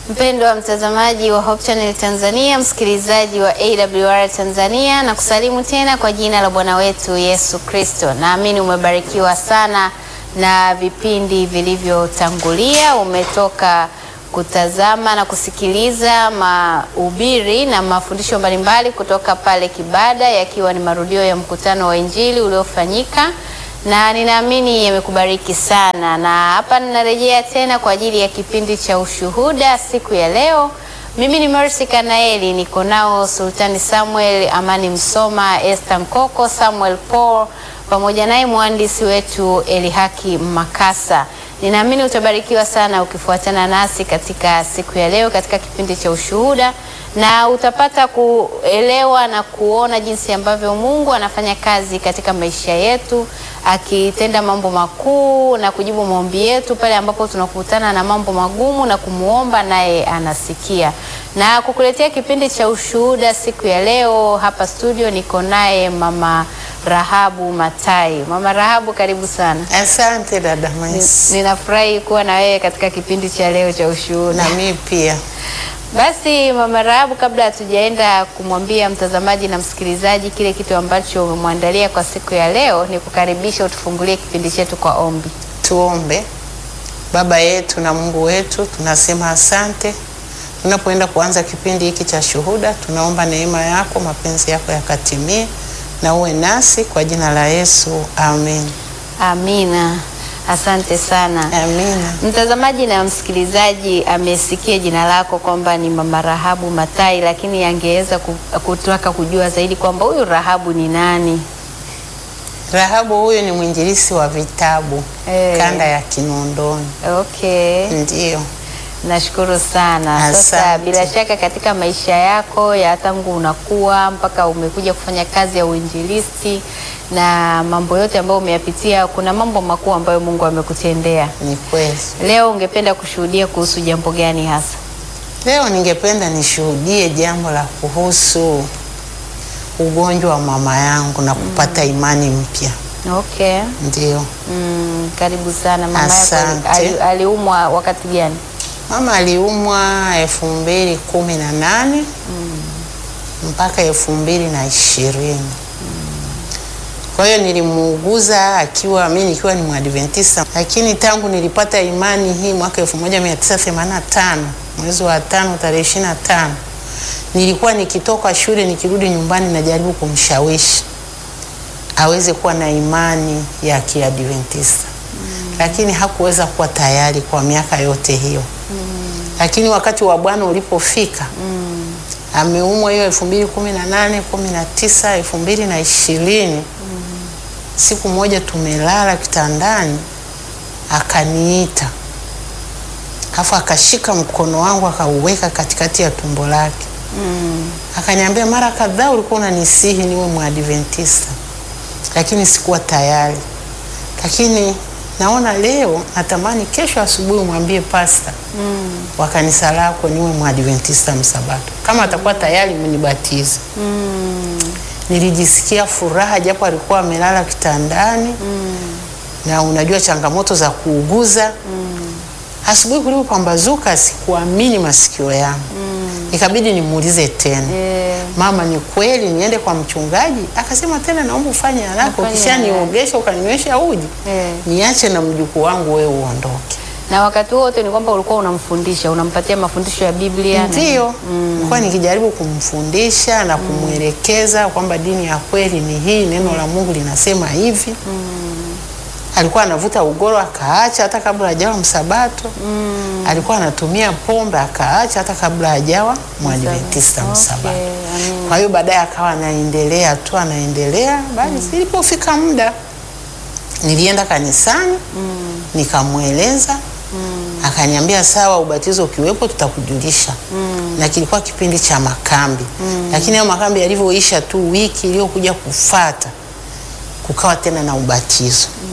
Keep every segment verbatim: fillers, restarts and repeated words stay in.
Mpendwa mtazamaji wa Hope Channel Tanzania, msikilizaji wa A W R Tanzania, na kusalimu tena kwa jina la Bwana wetu Yesu Kristo. Naamini umebarikiwa sana na vipindi vilivyotangulia. Umetoka kutazama na kusikiliza mahubiri na mafundisho mbalimbali kutoka pale Kibada, yakiwa ni marudio ya mkutano wa Injili uliofanyika, na ninaamini yamekubariki sana. Na hapa ninarejea tena kwa ajili ya kipindi cha ushuhuda siku ya leo. Mimi ni Mercy Kanaeli, niko nao Sultani Samuel, Amani Msoma, Esther Nkoko, Samuel Paul, pamoja naye mhandisi wetu Elihaki Makasa. Ninaamini utabarikiwa sana ukifuatana nasi katika siku ya leo katika kipindi cha ushuhuda, na utapata kuelewa na kuona jinsi ambavyo Mungu anafanya kazi katika maisha yetu, akitenda mambo makuu na kujibu maombi yetu pale ambapo tunakutana na mambo magumu na kumuomba, naye anasikia. Na kukuletea kipindi cha ushuhuda siku ya leo hapa studio niko naye Mama Rahabu Matai. Mama Rahabu, karibu sana. Asante dada Mercy. Ninafurahi kuwa na wewe katika kipindi cha leo cha ushuhuda. Na mimi pia. Basi Mama Rahabu, kabla hatujaenda kumwambia mtazamaji na msikilizaji kile kitu ambacho umemwandalia kwa siku ya leo, ni kukaribisha utufungulie kipindi chetu kwa ombi. Tuombe. Baba yetu na Mungu wetu, tunasema asante. Tunapoenda kuanza kipindi hiki cha shuhuda, tunaomba neema yako, mapenzi yako yakatimie na uwe nasi kwa jina la Yesu. Amen. Amina. Asante sana. Amina. Mtazamaji na msikilizaji amesikia jina lako kwamba ni Mama Rahabu Matai, lakini angeweza kutaka kujua zaidi kwamba huyu Rahabu ni nani? Rahabu huyu ni mwinjilisi wa vitabu Eh. kanda ya Kinondoni. Okay. Ndio. Nashukuru sana. Sasa Asante. bila shaka katika maisha yako ya tangu unakuwa mpaka umekuja kufanya kazi ya uinjilisti na mambo yote ambayo umeyapitia, kuna mambo makuu ambayo Mungu amekutendea. Ni kweli. Leo ungependa kushuhudia kuhusu jambo gani hasa? Leo ningependa nishuhudie jambo la kuhusu ugonjwa wa mama yangu na kupata imani mpya. Okay. Ndio. Mm, karibu sana. Mama yako Asante. ali- aliumwa wakati gani? Mama aliumwa elfu mbili kumi na nane mm. mpaka elfu mbili na ishirini. Mm. Kwa hiyo nilimuuguza akiwa mimi nikiwa ni Mwadventista, lakini tangu nilipata imani hii mwaka elfu moja mia tisa themanini na tano mwezi wa tano tarehe ishirini na tano, nilikuwa nikitoka shule nikirudi nyumbani najaribu kumshawishi aweze kuwa na imani ya Kiadventista. Mm. Lakini hakuweza kuwa tayari kwa miaka yote hiyo. Mm. Lakini wakati wa Bwana ulipofika, mm. ameumwa hiyo elfu mbili kumi na nane, kumi na tisa, elfu mbili na ishirini. Mm. Siku moja tumelala kitandani, akaniita. Alafu akashika mkono wangu akauweka katikati ya tumbo lake. Mm. Akaniambia, mara kadhaa ulikuwa unanisihi niwe Mwadventista, lakini sikuwa tayari. Lakini naona leo natamani kesho asubuhi umwambie pasta mm. wa kanisa lako niwe Mwadventista Msabato. Kama atakuwa tayari mnibatize. Mm. Nilijisikia furaha japo alikuwa amelala kitandani. Mm. Na unajua changamoto za kuuguza. Mm. Asubuhi kulipopambazuka sikuamini masikio yangu. Mm. Ikabidi nimuulize tena. Yeah. Mama, ni kweli niende kwa mchungaji? Akasema tena, naomba ufanye haraka, kisha niogesha ukaninywesha uji. Yeah. Niache na mjukuu wangu wewe uondoke. Na wakati wote ni kwamba ulikuwa unamfundisha, unampatia mafundisho ya Biblia? Ndio. Mm. Nilikuwa nikijaribu kumfundisha na kumwelekeza kwamba dini ya kweli ni hii, neno mm. la Mungu linasema hivi. Mm. Alikuwa anavuta ugoro akaacha hata kabla hajawa Msabato. Mm. Alikuwa anatumia pombe akaacha hata kabla hajawa Mwadventista Msabato. Okay. Kwa hiyo baadaye akawa anaendelea tu anaendelea. Basi mm. ilipofika muda nilienda kanisani. Mm. Nikamweleza. Mm. Akaniambia sawa, ubatizo ukiwepo tutakujulisha. Mm. Na kilikuwa kipindi cha makambi. Mm. Lakini hayo makambi yalivyoisha tu wiki iliyokuja kufuata kukawa tena na ubatizo. Mm.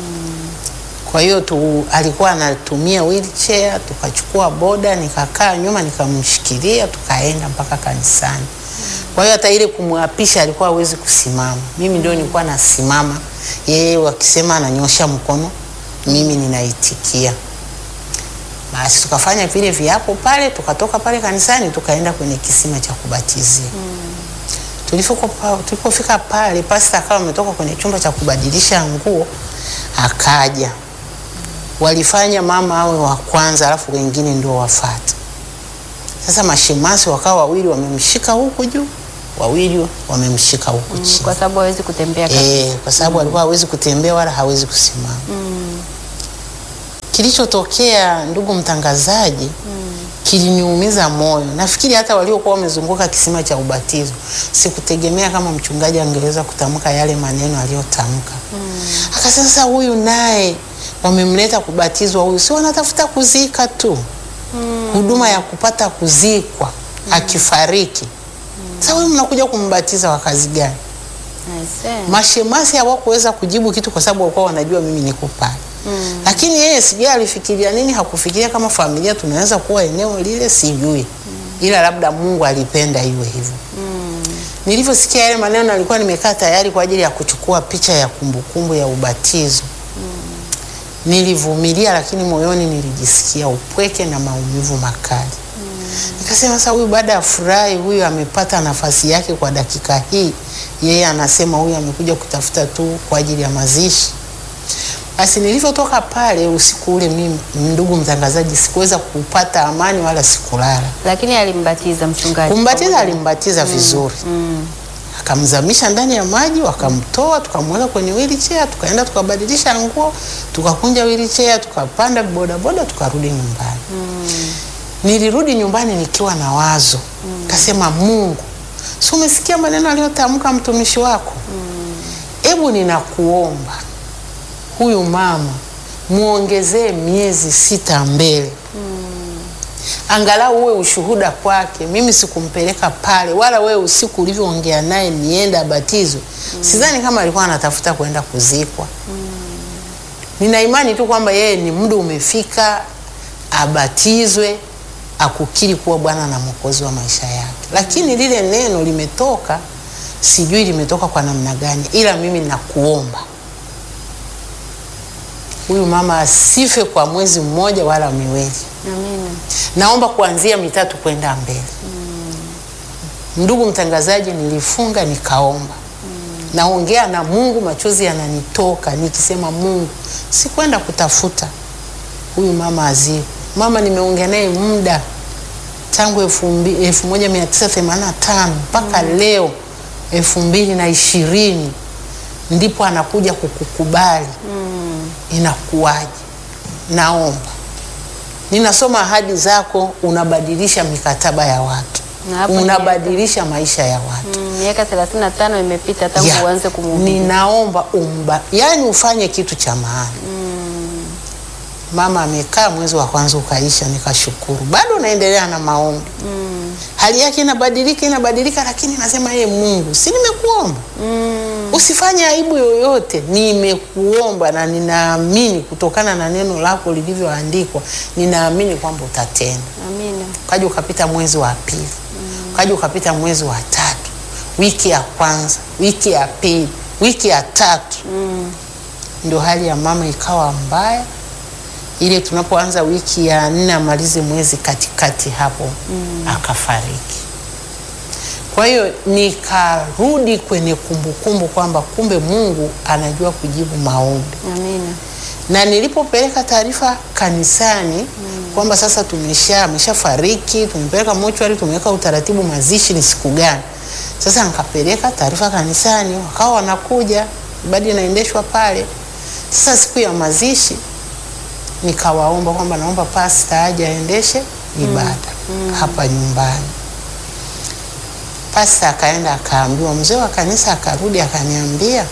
Kwa hiyo tu alikuwa anatumia wheelchair, tukachukua boda, nikakaa nyuma nikamshikilia, tukaenda mpaka kanisani. Mm. Kwa hiyo hata ile kumwapisha alikuwa hawezi kusimama. Mimi ndio nilikuwa nasimama. Yeye wakisema ananyosha mkono, mimi ninaitikia. Basi tukafanya vile viapo pale, tukatoka pale kanisani tukaenda kwenye kisima cha kubatizia. Mm. Tulifika tulipofika pale, pastor akawa ametoka kwenye chumba cha kubadilisha nguo, akaja. Mm. Walifanya mama awe wa kwanza alafu wengine ndio wafuate. Sasa mashemasi wakawa wawili wamemshika huku juu, wawili wamemshika huku chini. Mm, kwa sababu hawezi kutembea kabisa. Eh, kwa sababu mm. alikuwa hawezi kutembea wala hawezi kusimama. Mm. Kilichotokea ndugu mtangazaji, mm. kiliniumiza moyo. Nafikiri hata waliokuwa wamezunguka kisima cha ubatizo, sikutegemea kama mchungaji angeweza kutamka yale maneno aliyotamka. Mm. Akasema sasa huyu naye wamemleta kubatizwa, huyu si wanatafuta kuzika tu. Mm. Huduma ya kupata kuzikwa, mm. akifariki. Mm. Sasa wewe mnakuja kumbatiza wa kazi gani? Mashemasi hawakuweza kujibu kitu kwa sababu walikuwa wanajua mimi niko pale. Mm. Lakini yeye sijui alifikiria nini, hakufikiria kama familia tunaweza kuwa eneo lile, sijui. Mm. Ila labda Mungu alipenda iwe hivyo. Mm. Nilivyosikia yale maneno nilikuwa nimekaa tayari kwa ajili ya kuchukua picha ya kumbukumbu ya ubatizo. Mm. Nilivumilia, lakini moyoni nilijisikia upweke na maumivu makali. Mm. Nikasema sasa huyu baada ya furahi, huyu amepata nafasi yake kwa dakika hii, yeye anasema huyu amekuja kutafuta tu kwa ajili ya mazishi. Basi nilivyotoka pale usiku ule, mimi ndugu mtangazaji, sikuweza kupata amani wala sikulala. Lakini alimbatiza mchungaji. Kumbatiza alimbatiza vizuri. Mm. Mm. Akamzamisha ndani ya maji, wakamtoa, tukamweka kwenye wheelchair, tukaenda tukabadilisha nguo, tukakunja wheelchair, tukapanda boda boda, tukarudi nyumbani. Mm. Nilirudi nyumbani nikiwa na wazo. Mm. Kasema Mungu, si umesikia maneno aliyotamka mtumishi wako? Hebu mm. ninakuomba huyu mama muongezee miezi sita mbele. Mm. Angalau uwe ushuhuda kwake. Mimi sikumpeleka pale, wala wewe usiku ulivyoongea naye nienda batizo. Mm. Sidhani kama alikuwa anatafuta kwenda kuzikwa. Mm. Nina imani tu kwamba yeye ni muda umefika abatizwe, akukiri kuwa Bwana na Mwokozi wa maisha yake. Lakini lile neno limetoka, sijui limetoka kwa namna gani, ila mimi nakuomba huyu mama asife kwa mwezi mmoja wala miwili. Amina. Naomba kuanzia mitatu kwenda mbele. Mm. Ndugu mtangazaji, nilifunga nikaomba. Mm. Naongea na Mungu, machozi yananitoka nikisema Mungu, sikwenda kutafuta huyu mama azikwe. Mama nimeongea naye muda tangu elfu moja mia tisa themanini na tano mpaka mm. leo elfu mbili na ishirini ndipo anakuja kukukubali. Mm. Inakuwaje? Naomba. Ninasoma ahadi zako, unabadilisha mikataba ya watu. Unabadilisha maisha ya watu. Miaka mm, thelathini na tano imepita tangu yeah. uanze kumhubiri. Ninaomba umba, yani ufanye kitu cha maana. Mm. Mama amekaa, mwezi wa kwanza ukaisha, nikashukuru. Bado naendelea na maombi. Mm. Hali yake inabadilika inabadilika, lakini nasema yeye Mungu, si nimekuomba? Mm. Usifanye aibu yoyote, nimekuomba na ninaamini kutokana na neno lako lilivyoandikwa, ninaamini kwamba utatenda. Amina. Kaja ukapita mwezi wa pili. Mm. Kaja ukapita mwezi wa tatu. Wiki ya kwanza, wiki ya pili, wiki ya tatu. Mm. Ndio hali ya mama ikawa mbaya. Ile tunapoanza wiki ya nne amalize mwezi katikati hapo, mm. akafariki. Kwa hiyo nikarudi kwenye kumbukumbu kwamba kumbe Mungu anajua kujibu maombi. Amina. Na nilipopeleka taarifa kanisani mm. kwamba sasa tumesha ameshafariki, tumepeleka mochwari, tumeweka utaratibu mazishi ni siku gani. Sasa nikapeleka taarifa kanisani, wakawa wanakuja, ibada inaendeshwa pale. Sasa siku ya mazishi nikawaomba kwamba naomba pastor aje aendeshe ibada mm. mm. hapa nyumbani. Pastor akaenda akaambiwa, mzee wa kanisa akarudi akaniambia,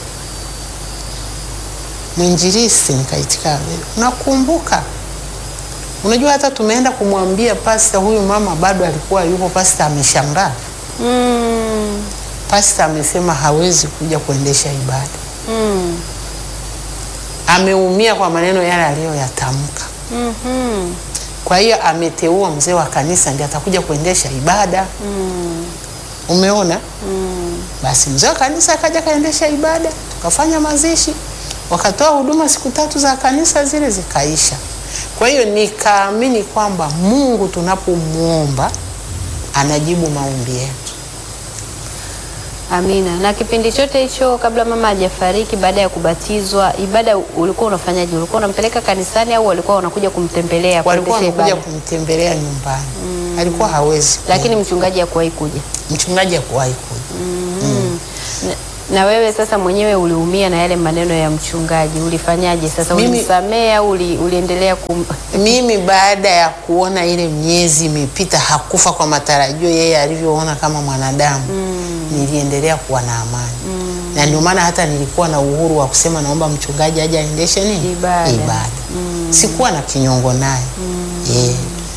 mwinjilisti. Nikaitika, unakumbuka? Unajua hata tumeenda kumwambia pastor huyu mama bado alikuwa yupo. Pastor ameshangaa. Mm. Pastor amesema hawezi kuja kuendesha ibada. Mm. Ameumia kwa maneno yale aliyoyatamka. Mhm. Kwa hiyo ameteua mzee wa kanisa ndiye atakuja kuendesha ibada. Mm. Umeona? Mm. Basi mzee wa kanisa akaja kaendesha ibada, tukafanya mazishi, wakatoa huduma siku tatu za kanisa zile zikaisha. Kwa hiyo nikaamini kwamba Mungu tunapomuomba anajibu maombi yetu. Amina. Na kipindi chote hicho kabla mama hajafariki, baada ya kubatizwa, ibada ulikuwa unafanyaje? Ulikuwa unampeleka kanisani au walikuwa wanakuja kumtembelea? Walikuwa wanakuja kumtembelea nyumbani. Mm. Alikuwa hawezi. Lakini mchungaji hakuwahi kuja. Mchungaji hakuwahi kuja. Mm. Mm. Na, na wewe sasa mwenyewe uliumia na yale maneno ya mchungaji. Ulifanyaje sasa? Ulimsamea au uli, uliendelea kum... Mimi baada ya kuona ile miezi imepita hakufa kwa matarajio yeye alivyoona kama mwanadamu. Mm. Niliendelea kuwa na amani. Mm. Na ndio maana hata nilikuwa na uhuru wa kusema naomba mchungaji aje aendeshe nini? Ibada. Ibada. Mm. Sikuwa na kinyongo naye. Mm. Yeah.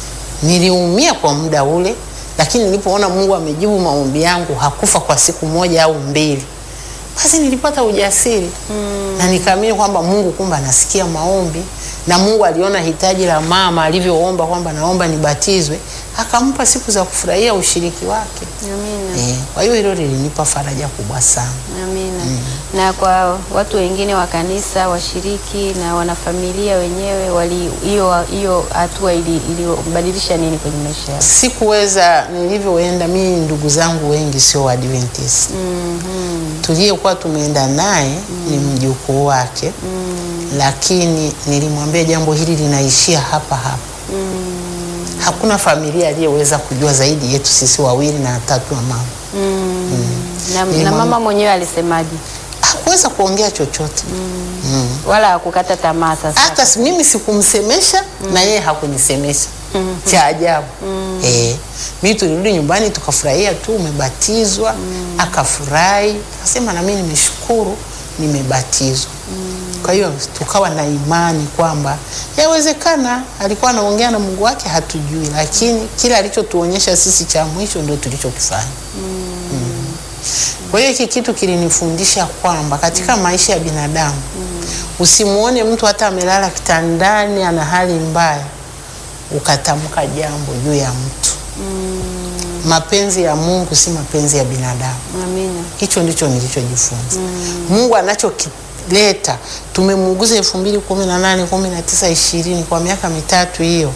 Niliumia kwa muda ule, lakini nilipoona Mungu amejibu maombi yangu, hakufa kwa siku moja au mbili, basi nilipata ujasiri. Mm. Na nikaamini kwamba Mungu kumbe anasikia maombi, na Mungu aliona hitaji la mama alivyoomba kwamba naomba nibatizwe, akampa siku za kufurahia ushiriki wake. Amina. Eh, kwa hiyo hilo lilinipa faraja kubwa sana. Amina. Mm. Na kwa watu wengine wa kanisa, washiriki na wanafamilia wenyewe, wali hiyo hiyo hatua ili ilibadilisha nini kwenye maisha yao? Sikuweza, nilivyoenda mimi, ndugu zangu wengi sio Waadventist. Mm-hmm. Tuliyekuwa tumeenda naye mm. ni mjukuu wake. Mm. Lakini nilimwambia jambo hili linaishia hapa hapa. Mm. Hakuna familia aliyeweza kujua zaidi yetu sisi wawili na tatu wa mama. Mm. Mm. Na, na mama mwenyewe alisemaje? Hakuweza kuongea chochote. Mm. Mm. Wala hakukata tamaa sasa. Hata mimi sikumsemesha. Mm. Na yeye hakunisemesha. Mm -hmm. Cha ajabu. Mm. Eh, mimi tulirudi nyumbani tukafurahia tu umebatizwa. Mm. Akafurahi, akasema na mimi nimeshukuru nimebatizwa. Mm. Kwa hiyo tukawa na imani kwamba yawezekana alikuwa anaongea na Mungu wake, hatujui, lakini kila alichotuonyesha sisi cha mwisho ndio tulichokifanya. Mm. Mm. Kwa hiyo hiki kitu kilinifundisha kwamba katika mm. maisha ya binadamu mm. usimuone mtu hata amelala kitandani ana hali mbaya ukatamka jambo juu ya mtu. Mm. Mapenzi ya Mungu si mapenzi ya binadamu. Amina. Hicho ndicho nilichojifunza. Mm. Mungu anachokileta, tumemuuguza elfu mbili kumi na nane, kumi na tisa, ishirini kwa miaka mitatu hiyo,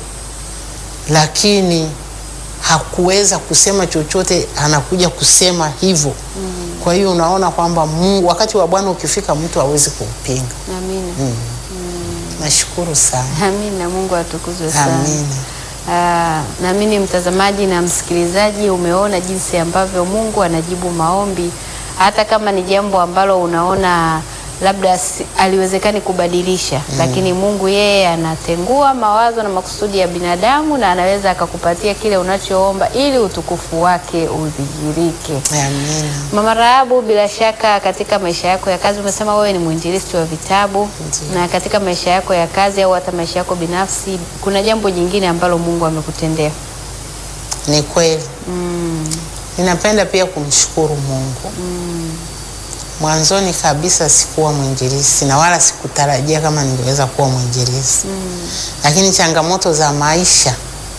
lakini hakuweza kusema chochote, anakuja kusema hivyo. Mm. Kwa hiyo unaona kwamba Mungu wakati wa Bwana ukifika mtu hawezi kuupinga. Amina. Mm. Mm. Nashukuru sana. Amina. Mungu atukuzwe sana. Amina. Ah, naamini mtazamaji na msikilizaji umeona jinsi ambavyo Mungu anajibu maombi, hata kama ni jambo ambalo unaona labda aliwezekani kubadilisha. Mm. Lakini Mungu yeye anatengua mawazo na makusudi ya binadamu, na anaweza akakupatia kile unachoomba ili utukufu wake udhihirike. Amen. Mama Rahabu, bila shaka katika maisha yako ya kazi, umesema wewe ni mwinjilisti wa vitabu. Ndiyo. Na katika maisha yako ya kazi au hata maisha yako binafsi, kuna jambo jingine ambalo Mungu amekutendea? Ni kweli. Mm. Ninapenda pia kumshukuru Mungu. Mm. Mwanzoni kabisa sikuwa mwinjilisti na wala sikutarajia kama ningeweza kuwa mwinjilisti. Mm. Lakini changamoto za maisha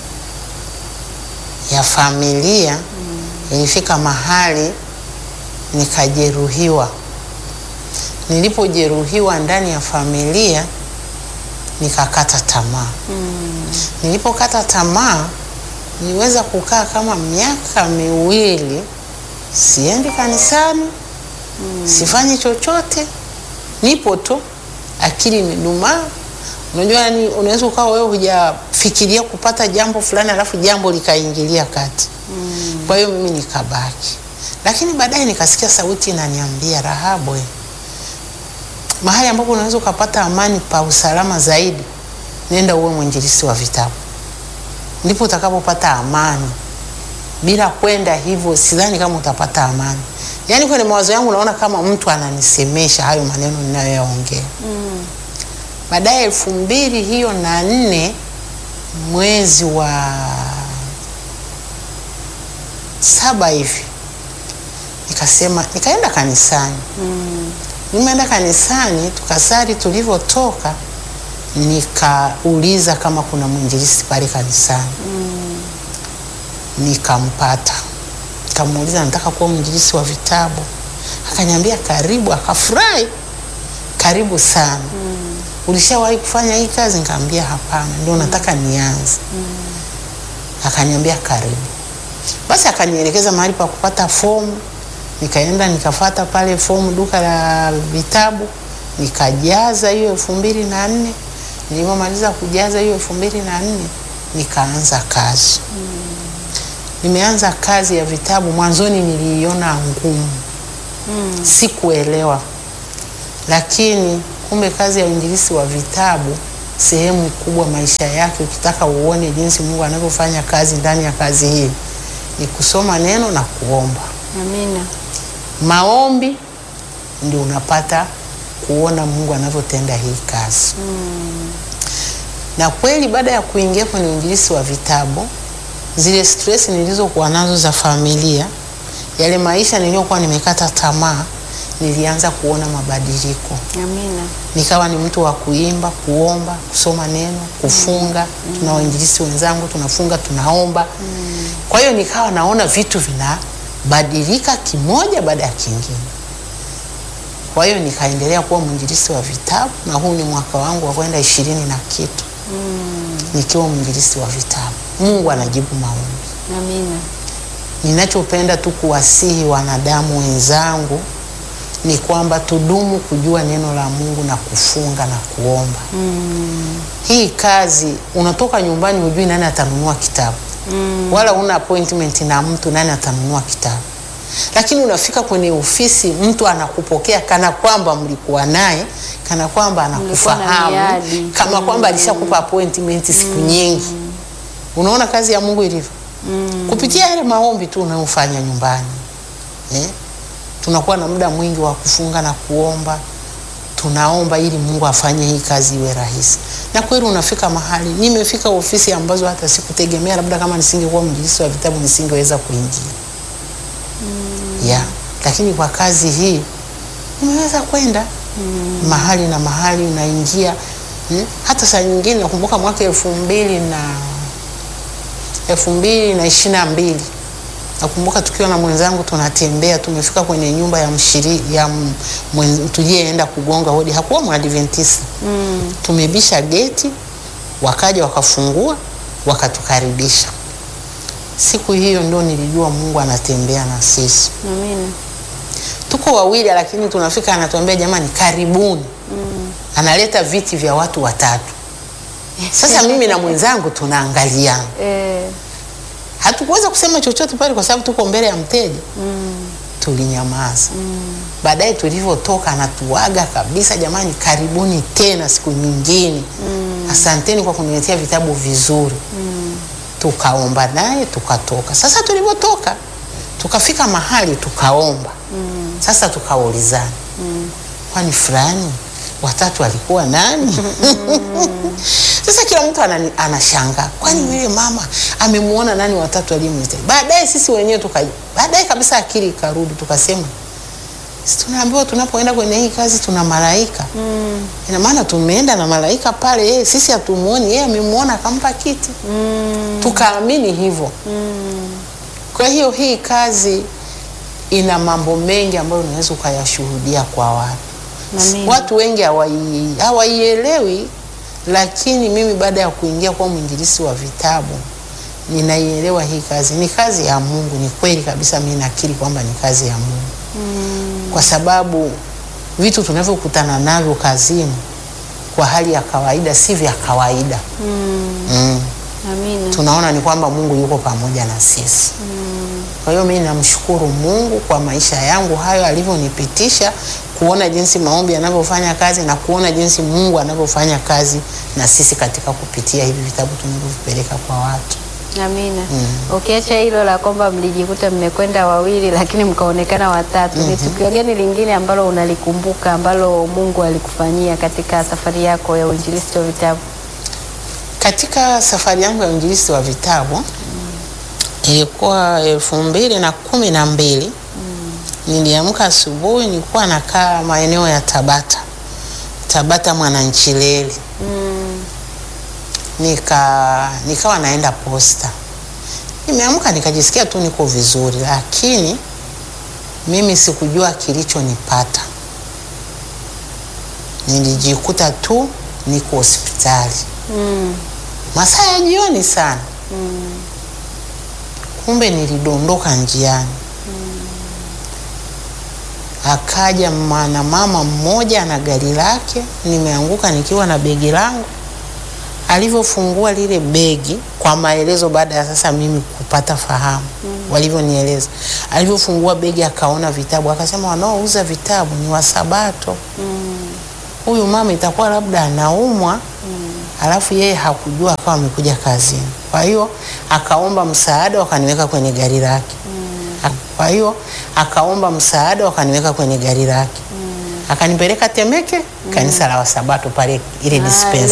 ya familia mm. ilifika mahali nikajeruhiwa. Nilipojeruhiwa ndani ya familia nikakata tamaa. Mm. Nilipokata tamaa niweza kukaa kama miaka miwili siendi kanisani. Mm. Sifanyi chochote, nipo tu, akili imedumaa. Unajua ni unaweza ukawa wewe hujafikiria kupata jambo fulani alafu jambo likaingilia kati. Mm. Kwa hiyo mimi nikabaki. Lakini baadaye nikasikia sauti inaniambia, Rahabu, mahali ambapo unaweza ukapata amani pa usalama zaidi, nenda uwe mwinjilisti wa vitabu. Ndipo utakapopata amani. Bila kwenda hivyo sidhani kama utapata amani. Yaani kwenye mawazo yangu naona kama mtu ananisemesha hayo maneno ninayoyaongea. Mm. Baadaye elfu mbili hiyo na nne mwezi wa saba hivi nikasema, nikaenda kanisani. Mm. Nimeenda kanisani tukasali, tulivyotoka nikauliza kama kuna mwinjilisti pale kanisani. Mm. Nikampata. Nikamuuliza nataka kuwa mwinjilisti wa vitabu. Akaniambia karibu, akafurahi. Karibu sana. Mm. ulishawahi kufanya hii kazi? Nikamwambia hapana, ndio nataka nianze. mm. Akaniambia karibu. Basi akanielekeza mahali pa kupata fomu, nikaenda nikafuata pale fomu duka la vitabu, nikajaza hiyo elfu mbili na nne. Nilipomaliza kujaza hiyo elfu mbili na nne nikaanza kazi. mm. Nimeanza kazi ya vitabu. Mwanzoni niliiona ngumu, mm. sikuelewa, lakini kumbe kazi ya uinjilisti wa vitabu sehemu kubwa maisha yake, ukitaka uone jinsi Mungu anavyofanya kazi ndani ya kazi hii, ni kusoma neno na kuomba. Amina. Maombi ndio unapata kuona Mungu anavyotenda hii kazi. mm. Na kweli baada ya kuingia kwenye uinjilisti wa vitabu, zile stress nilizokuwa nazo za familia, yale maisha niliyokuwa nimekata tamaa, nilianza kuona mabadiliko. Amina. Nikawa ni mtu wa kuimba, kuomba, kusoma neno, kufunga. mm. Tuna wainjilisti wenzangu tunafunga, tunaomba. mm. Kwa hiyo nikawa naona vitu vinabadilika kimoja baada ya kingine. Kwa hiyo nikaendelea kuwa mwinjilisti wa vitabu, na huu ni mwaka wangu wa kwenda ishirini na kitu. mm. Nikiwa mwinjilisti wa vitabu. Mungu anajibu maombi. Amina. Ninachopenda tu kuwasihi wanadamu wenzangu ni kwamba tudumu kujua neno la Mungu na kufunga na kuomba. mm. Hii kazi, unatoka nyumbani hujui nani atanunua kitabu. mm. Wala una appointment na mtu nani atanunua kitabu. Lakini unafika kwenye ofisi, mtu anakupokea kana kwamba mlikuwa naye, kana kwamba anakufahamu, kama kwamba alishakupa appointment siku mm. nyingi. Unaona kazi ya Mungu ilivyo. mm. Kupitia yale maombi tu unayofanya nyumbani, eh? Tunakuwa na muda mwingi wa kufunga na kuomba. Tunaomba ili Mungu afanye hii kazi iwe rahisi. Na kweli unafika mahali, nimefika ofisi ambazo hata sikutegemea, labda kama nisingekuwa mwinjilisti wa vitabu nisingeweza kuingia. mm. yeah. Lakini kwa kazi hii nimeweza kwenda mm. mahali na mahali unaingia. hmm? Hata saa nyingine nakumbuka mwaka elfu mbili na elfu mbili na ishirini na mbili, nakumbuka tukiwa na mwenzangu tunatembea, tumefika kwenye nyumba ya mshiri ya tuliyeenda kugonga hodi, hakuwa Mwadventista. mm. Tumebisha geti, wakaja wakafungua, wakatukaribisha. Siku hiyo ndio nilijua Mungu anatembea na sisi. Amina. Tuko wawili, lakini tunafika anatuambia jamani karibuni. mm. Analeta viti vya watu watatu. Sasa mimi na mwenzangu tunaangaliana. eh. Hatukuweza kusema chochote pale kwa sababu tuko mbele ya mteja. mm. Tulinyamaza. mm. Baadaye tulivyotoka anatuaga kabisa, jamani karibuni tena siku nyingine. mm. Asanteni kwa kuniletea vitabu vizuri. mm. Tukaomba naye tukatoka. Sasa tulivyotoka tukafika mahali tukaomba. mm. Sasa tukaulizana. mm. Kwani fulani watatu alikuwa nani? Sasa kila mtu anashangaa, kwani yule mama amemuona nani watatu aliyemleta? Baadaye sisi wenyewe tuka baadaye kabisa akili ikarudi, tukasema sisi tunaambiwa tunapoenda kwenye hii kazi tuna malaika. mm. Ina maana tumeenda na malaika pale, yeye sisi hatumuoni, yeye amemuona akampa kiti. mm. Tukaamini hivyo. mm. Kwa hiyo hii kazi ina mambo mengi ambayo unaweza ukayashuhudia kwa watu. Amina. Watu wengi hawaielewi, lakini mimi baada ya kuingia kwa mwinjilisti wa vitabu ninaielewa hii kazi ni kazi ya Mungu. Ni kweli kabisa, mimi nakiri kwamba ni kazi ya Mungu. mm. Kwa sababu vitu tunavyokutana navyo kazini kwa hali ya kawaida si vya kawaida. mm. mm. Amina. Tunaona ni kwamba Mungu yuko pamoja na sisi. mm. Kwa hiyo mimi namshukuru Mungu kwa maisha yangu hayo alivyonipitisha, kuona jinsi maombi yanavyofanya kazi na kuona jinsi Mungu anavyofanya kazi na sisi katika kupitia hivi vitabu tunavyovipeleka kwa watu. Amina. mm. Ukiacha hilo la kwamba mlijikuta mmekwenda wawili lakini mkaonekana watatu, mm-hmm. ni tukio gani lingine ambalo unalikumbuka ambalo Mungu alikufanyia katika safari yako ya uinjilisti wa vitabu? Katika safari yangu ya uinjilisti wa vitabu, mm. ilikuwa elfu mbili na kumi na mbili. mm. Niliamka asubuhi, nilikuwa nakaa maeneo ya Tabata. Tabata Mwananchileli. mm. Nika nikawa naenda posta. Nimeamka nikajisikia tu niko vizuri, lakini mimi sikujua kilichonipata. Nilijikuta tu niko hospitali. Mm. Masaa ya jioni sana. Mm. Kumbe nilidondoka njiani. Akaja mwana mama mmoja na gari lake, nimeanguka nikiwa na begi langu. Alivyofungua lile begi, kwa maelezo baada ya sasa mimi kupata fahamu, mm. walivyonieleza. Alivyofungua begi akaona vitabu, akasema wanaouza vitabu ni wa Sabato. Huyu mm. mama itakuwa labda anaumwa, mm. alafu yeye hakujua, akawa amekuja kazini. Kwa hiyo akaomba msaada, wakaniweka kwenye gari lake. Mm. Kwa hiyo akaomba msaada, wakaniweka kwenye gari lake. Mm. Akanipeleka Temeke, mm. kanisa la Wasabato pale ile dispensa.